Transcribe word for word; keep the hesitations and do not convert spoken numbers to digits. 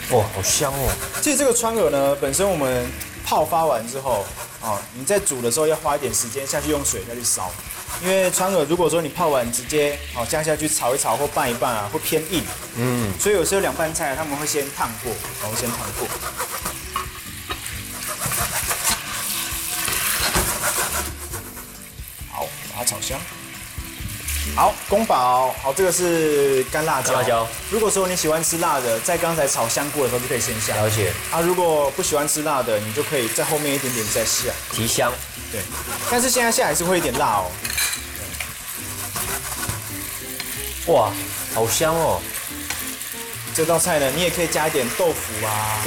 哇，好香哦！ 其实这个川鹅呢，本身我们泡发完之后，哦，你在煮的时候要花一点时间下去用水再去烧，因为川鹅如果说你泡完直接哦这样下去炒一炒或拌一拌啊，会偏硬。嗯，所以有时候凉拌菜他们会先烫过，然后先烫过。好，把它炒香。好，宫保，好，这个是干辣椒。 干辣椒。 如果说你喜欢吃辣的，在刚才炒香菇的时候就可以先下。 了解。 啊，如果不喜欢吃辣的，你就可以在后面一点点再下， 提香。 对，但是现在下还是会有点辣哦。 哇，好香哦！ 这道菜呢，你也可以加一点豆腐啊，